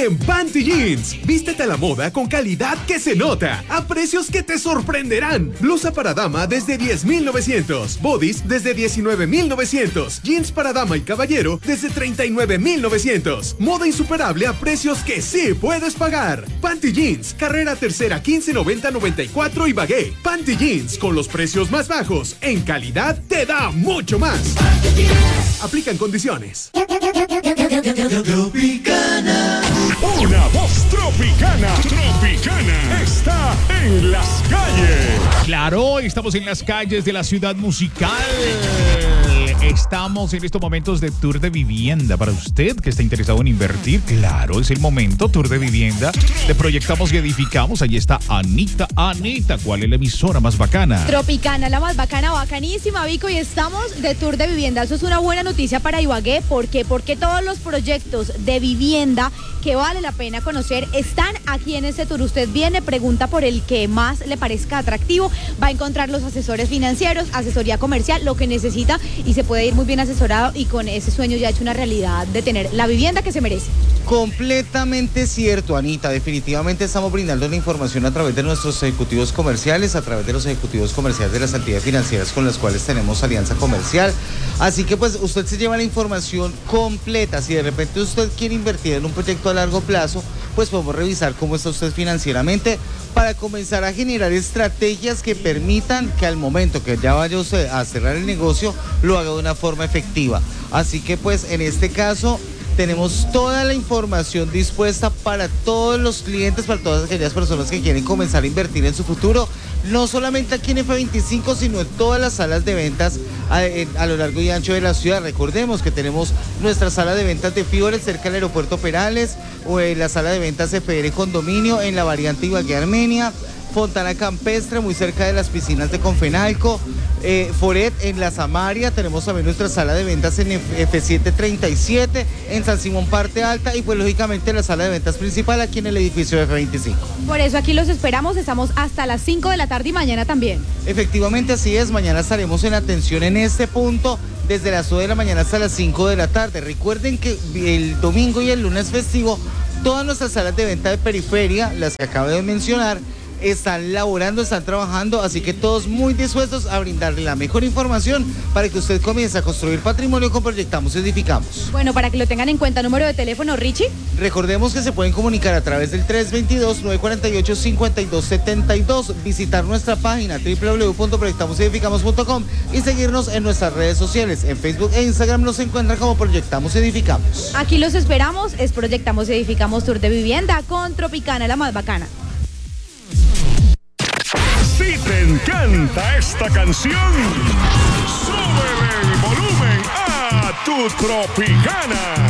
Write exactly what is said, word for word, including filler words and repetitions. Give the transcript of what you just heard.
en Panty Jeans. Vístete a la moda con calidad que se nota, a precios que te sorprenderán. Blusa para dama desde diez mil novecientos, bodies desde diecinueve mil novecientos, jeans para dama y caballero desde treinta y nueve mil novecientos. Moda insuperable a precios que sí puedes pagar. Panty Jeans, carrera tercera quince noventa noventa y cuatro y Bagué. Panty Jeans, con los precios más bajos, en calidad te da mucho más. Aplican condiciones. Tropicana. Una voz tropicana. Tropicana está en las calles. Claro, estamos en las calles de la ciudad musical. Estamos en estos momentos de tour de vivienda. Para usted que está interesado en invertir, claro, es el momento. Tour de vivienda. Te proyectamos y edificamos. Ahí está Anita. Anita, ¿cuál es la emisora más bacana? Tropicana, la más bacana, bacanísima, Vico. Y estamos de tour de vivienda. Eso es una buena noticia para Ibagué. ¿Por qué? Porque todos los proyectos de vivienda que vale la pena conocer están aquí en este tour. Usted viene, pregunta por el que más le parezca atractivo. Va a encontrar los asesores financieros, asesoría comercial, lo que necesita, y se puede ir muy bien asesorado y con ese sueño ya hecho una realidad de tener la vivienda que se merece. Completamente cierto, Anita. Definitivamente estamos brindando la información a través de nuestros ejecutivos comerciales, a través de los ejecutivos comerciales de las entidades financieras con las cuales tenemos alianza comercial. Así que pues usted se lleva la información completa. Si de repente usted quiere invertir en un proyecto a largo plazo, pues podemos revisar cómo está usted financieramente para comenzar a generar estrategias que permitan que al momento que ya vaya usted a cerrar el negocio, lo haga de una forma efectiva. Así que pues en este caso tenemos toda la información dispuesta para todos los clientes, para todas aquellas personas que quieren comenzar a invertir en su futuro, no solamente aquí en F veinticinco, sino en todas las salas de ventas a, a lo largo y ancho de la ciudad. Recordemos que tenemos nuestra sala de ventas de Fiores cerca del aeropuerto Perales, o en la sala de ventas F R Condominio en la variante Ibagué Armenia, Fontana Campestre, muy cerca de las piscinas de Confenalco, eh, Foret en la Samaria, tenemos también nuestra sala de ventas en F siete treinta y siete, en San Simón Parte Alta, y pues lógicamente la sala de ventas principal aquí en el edificio de F veinticinco. Por eso aquí los esperamos, estamos hasta las cinco de la tarde y mañana también. Efectivamente, así es, mañana estaremos en atención en este punto, desde las nueve de la mañana hasta las cinco de la tarde. Recuerden que el domingo y el lunes festivo, todas nuestras salas de venta de periferia, las que acabo de mencionar, están laborando, están trabajando, así que todos muy dispuestos a brindarle la mejor información para que usted comience a construir patrimonio con Proyectamos y Edificamos. Bueno, para que lo tengan en cuenta, número de teléfono, Richie. Recordemos que se pueden comunicar a través del tres dos dos, nueve cuatro ocho, cinco dos siete dos, visitar nuestra página doble u doble u doble u punto proyectamos y edificamos punto com y seguirnos en nuestras redes sociales. En Facebook e Instagram nos encuentran como Proyectamos y Edificamos. Aquí los esperamos, es Proyectamos y Edificamos Tour de Vivienda con Tropicana, la más bacana. Si te encanta esta canción, súbele el volumen a tu Tropicana.